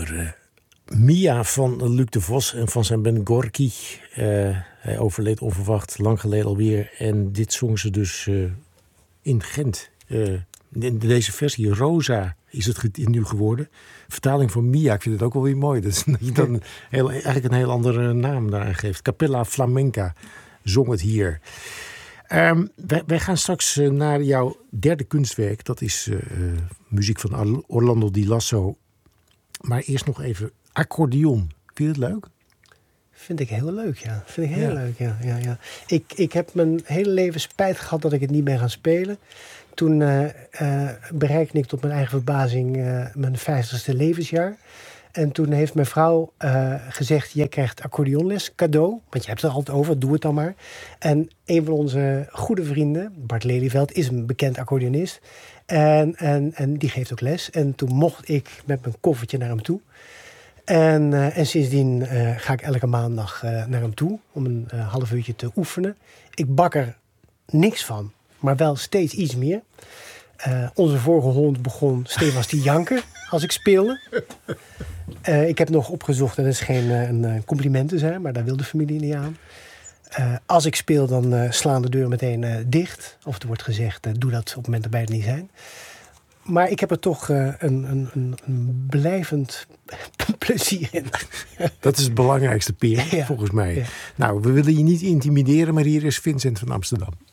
nummer. Mia van Luc de Vos en van zijn band Gorky. Hij overleed onverwacht, lang geleden alweer. En dit zongen ze dus in Gent. In deze versie, Rosa, is het nu geworden. Vertaling van Mia, ik vind het ook wel weer mooi. Dat je dan eigenlijk een heel andere naam daaraan geeft. Capella Flamenca zong het hier. Wij gaan straks naar jouw derde kunstwerk. Dat is muziek van Orlando Di Lasso. Maar eerst nog even accordeon. Vind je het leuk? Vind ik heel leuk, ja. Leuk, ja. Ik heb mijn hele leven spijt gehad dat ik het niet ben gaan spelen. Toen bereikte ik tot mijn eigen verbazing mijn 50ste levensjaar. En toen heeft mijn vrouw gezegd, jij krijgt accordeonles cadeau. Want je hebt het er altijd over, doe het dan maar. En een van onze goede vrienden, Bart Lelyveld, is een bekend accordeonist. En die geeft ook les. En toen mocht ik met mijn koffertje naar hem toe. En sindsdien ga ik elke maandag naar hem toe om een half uurtje te oefenen. Ik bak er niks van, maar wel steeds iets meer. Onze vorige hond begon stevast te janken als ik speelde. Ik heb nog opgezocht, en dat is geen een compliment te zijn, maar daar wil de familie niet aan. Als ik speel, dan slaan de deuren meteen dicht. Of er wordt gezegd, doe dat op het moment dat wij er niet zijn. Maar ik heb er toch een blijvend plezier in. Dat is het belangrijkste, Peer, volgens mij. Ja. Nou, we willen je niet intimideren, maar hier is Vincent van Amsterdam.